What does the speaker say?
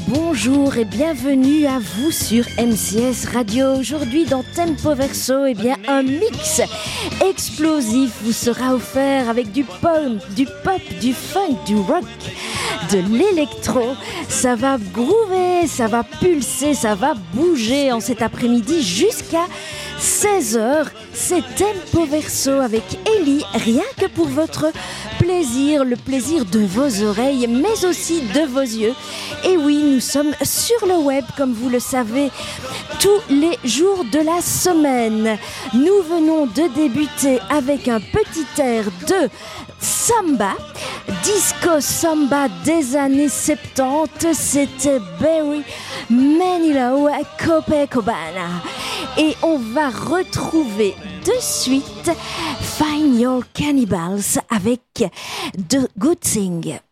Bonjour et bienvenue à vous sur MCS Radio. Aujourd'hui dans Tempo Verso, un mix explosif vous sera offert avec du pop, du funk, du rock, de l'électro. Ça va groover, ça va pulser, ça va bouger en cet après-midi jusqu'à 16h. C'est Tempo Verso avec Ellie, rien que pour votre plaisir, le plaisir de vos oreilles, mais aussi de vos yeux. Et oui, nous sommes sur le web, comme vous le savez, tous les jours de la semaine. Nous venons de débuter avec un petit air de samba, disco samba des années 70. C'était Barry Manilow à Copacabana. Et on va retrouver de suite Find Your Cannibals avec The Good Thing.